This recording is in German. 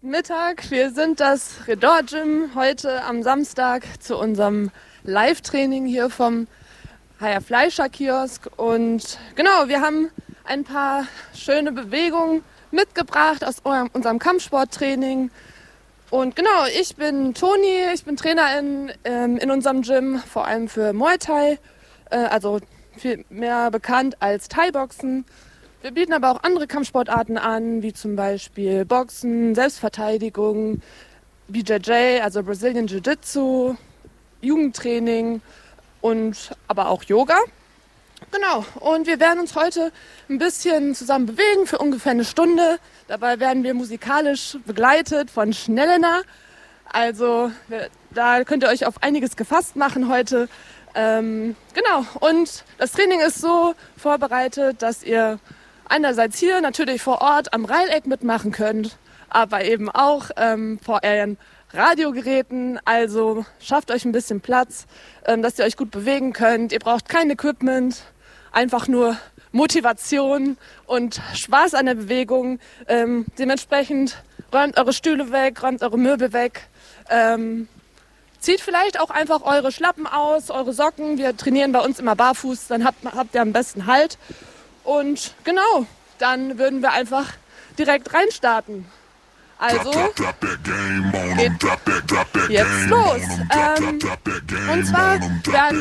Mittag. Wir sind das Redor Gym heute am Samstag zu unserem Live-Training hier vom Haier Fleischer Kiosk. Und genau, wir haben ein paar schöne Bewegungen mitgebracht aus unserem Kampfsporttraining. Und genau, ich bin Toni, ich bin Trainerin in unserem Gym, vor allem für Muay Thai, also viel mehr bekannt als Thai-Boxen. Wir bieten aber auch andere Kampfsportarten an, wie zum Beispiel Boxen, Selbstverteidigung, BJJ, also Brazilian Jiu-Jitsu, Jugendtraining und aber auch Yoga. Genau, und wir werden uns heute ein bisschen zusammen bewegen für ungefähr eine Stunde. Dabei werden wir musikalisch begleitet von Schnellena. Also da könnt ihr euch auf einiges gefasst machen heute. Genau, und das Training ist so vorbereitet, dass ihr einerseits hier natürlich vor Ort am Reileck mitmachen könnt, aber eben auch vor euren Radiogeräten. Also schafft euch ein bisschen Platz, dass ihr euch gut bewegen könnt. Ihr braucht kein Equipment, einfach nur Motivation und Spaß an der Bewegung. Dementsprechend räumt eure Stühle weg, räumt eure Möbel weg. Zieht vielleicht auch einfach eure Schlappen aus, eure Socken. Wir trainieren bei uns immer barfuß, dann habt ihr am besten Halt. Und genau, dann würden wir einfach direkt reinstarten. Also geht jetzt los. Und zwar werden